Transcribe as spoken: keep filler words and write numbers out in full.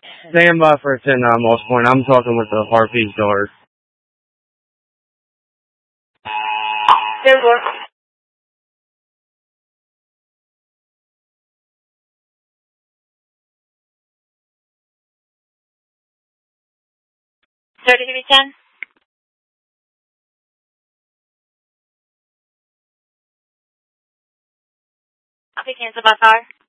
Stand by for a ten nine Moss Point. I'm talking with the Harpies guard. There we thirty to ten. I'll be canceled by car.